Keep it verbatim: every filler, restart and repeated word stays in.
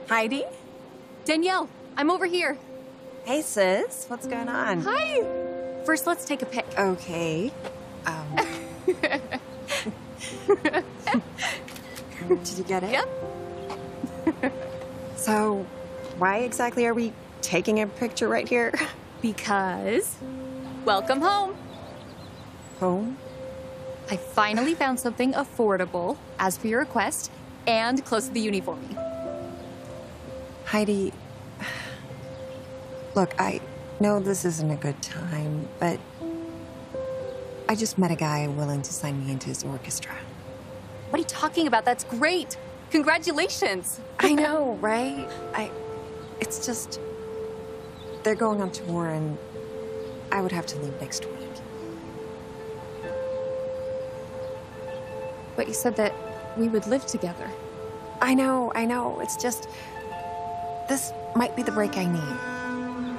Heidi? Danielle, I'm over here. Hey, sis. What's going on? Hi. First, let's take a pic. Okay. Um. Did you get it? Yep. So, why exactly are we taking a picture right here? Because, welcome home. Home? I finally found something affordable, as per your request, and close to the uni for me. Heidi, look, I know this isn't a good time, but I just met a guy willing to sign me into his orchestra. What are you talking about? That's great. Congratulations. I know, right? I, it's just, they're going on tour and I would have to leave next week. But you said that we would live together. I know, I know. It's just, this might be the break I need.